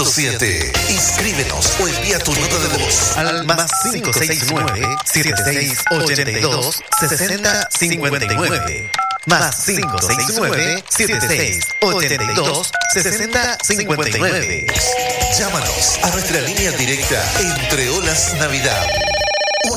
7. Inscríbenos o envía tu nota de voz al más 569-7682-6059. Más 569-7682-6059. Llámanos a nuestra línea directa Entre Olas Navidad